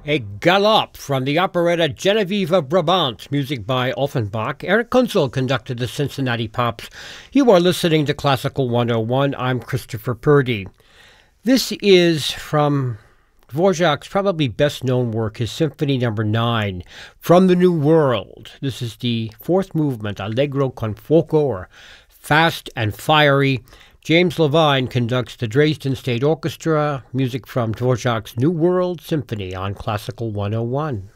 A Galop from the operetta Genevieve of Brabant, music by Offenbach. Eric Kunzel conducted the Cincinnati Pops. You are listening to Classical 101. I'm Christopher Purdy. This is from Dvorak's probably best-known work, his Symphony No. 9, From the New World. This is the fourth movement, Allegro con fuoco, or fast and fiery. James Levine conducts the Dresden State Orchestra, music from Dvorak's New World Symphony on Classical 101.